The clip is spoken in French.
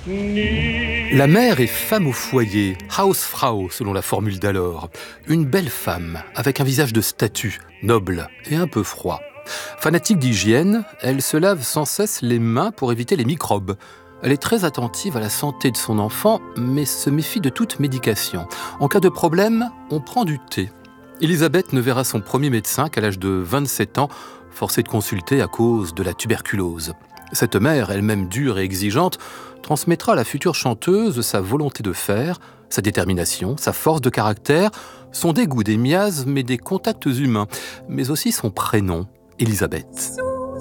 La mère est femme au foyer, Hausfrau selon la formule d'alors. Une belle femme, avec un visage de statue, noble et un peu froid. Fanatique d'hygiène, elle se lave sans cesse les mains pour éviter les microbes. Elle est très attentive à la santé de son enfant, mais se méfie de toute médication. En cas de problème, on prend du thé. Elisabeth ne verra son premier médecin qu'à l'âge de 27 ans, forcée de consulter à cause de la tuberculose. Cette mère, elle-même dure et exigeante, transmettra à la future chanteuse sa volonté de faire, sa détermination, sa force de caractère, son dégoût des miasmes et des contacts humains, mais aussi son prénom, Elisabeth.